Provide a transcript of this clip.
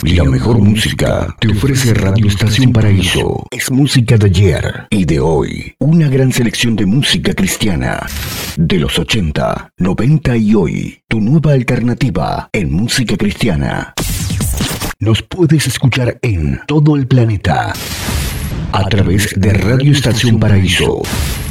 La mejor música te ofrece Radio Estación Paraíso. Es música de ayer y de hoy. Una gran selección de música cristiana. De los 80, 90 y hoy. Tu nueva alternativa en música cristiana. Nos puedes escuchar en todo el planeta a través de Radio Estación Paraíso.